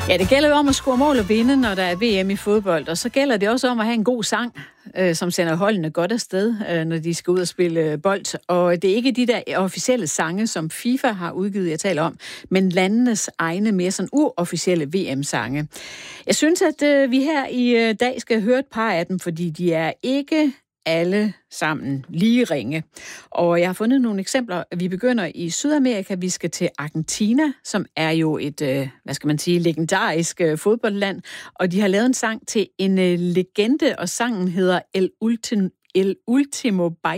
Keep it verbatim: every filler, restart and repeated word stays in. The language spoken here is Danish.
Ja, det gælder jo om at score mål og vinde, når der er V M i fodbold, og så gælder det også om at have en god sang, øh, som sender holdene godt afsted, øh, når de skal ud og spille bold. Og det er ikke de der officielle sange, som FIFA har udgivet, jeg taler om, men landenes egne mere sådan uofficielle V M-sange. Jeg synes, at øh, vi her i øh, dag skal høre et par af dem, fordi de er ikke alle sammen lige ringe. Og jeg har fundet nogle eksempler. Vi begynder i Sydamerika. Vi skal til Argentina, som er jo et, øh, hvad skal man sige, legendarisk øh, fodboldland. Og de har lavet en sang til en øh, legende, og sangen hedder El Ultimo, El Ultimo